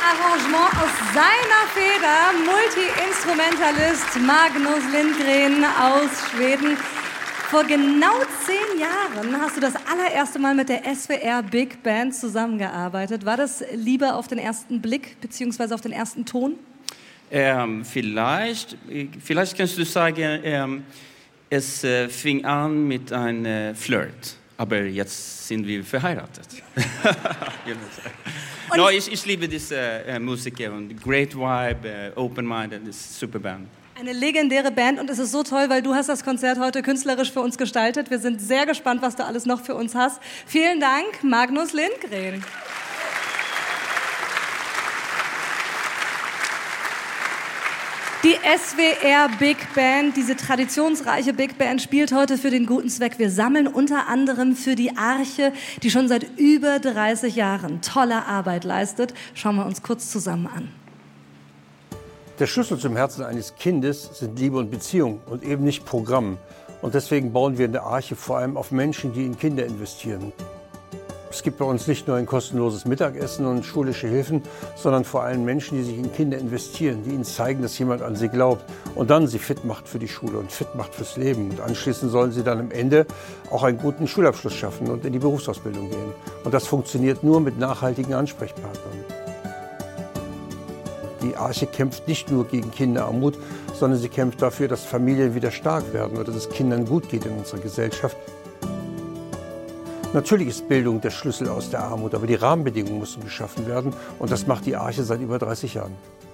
Arrangement aus seiner Feder, Multi-Instrumentalist Magnus Lindgren aus Schweden. Vor genau 10 Jahren hast du das allererste Mal mit der SWR Big Band zusammengearbeitet. War das Liebe auf den ersten Blick bzw. auf den ersten Ton? Vielleicht kannst du sagen, es fing an mit einem Flirt, aber jetzt sind wir verheiratet. No, ich liebe diese Musiker und Great Vibe, Open Minded, das ist super Band. Eine legendäre Band und es ist so toll, weil du hast das Konzert heute künstlerisch für uns gestaltet. Wir sind sehr gespannt, was du alles noch für uns hast. Vielen Dank, Magnus Lindgren. Die SWR Big Band, diese traditionsreiche Big Band, spielt heute für den guten Zweck. Wir sammeln unter anderem für die Arche, die schon seit über 30 Jahren tolle Arbeit leistet. Schauen wir uns kurz zusammen an. Der Schlüssel zum Herzen eines Kindes sind Liebe und Beziehung und eben nicht Programm. Und deswegen bauen wir in der Arche vor allem auf Menschen, die in Kinder investieren. Es gibt bei uns nicht nur ein kostenloses Mittagessen und schulische Hilfen, sondern vor allem Menschen, die sich in Kinder investieren, die ihnen zeigen, dass jemand an sie glaubt und dann sie fit macht für die Schule und fit macht fürs Leben. Und anschließend sollen sie dann am Ende auch einen guten Schulabschluss schaffen und in die Berufsausbildung gehen. Und das funktioniert nur mit nachhaltigen Ansprechpartnern. Die Arche kämpft nicht nur gegen Kinderarmut, sondern sie kämpft dafür, dass Familien wieder stark werden oder dass es Kindern gut geht in unserer Gesellschaft. Natürlich ist Bildung der Schlüssel aus der Armut, aber die Rahmenbedingungen müssen geschaffen werden und das macht die Arche seit über 30 Jahren.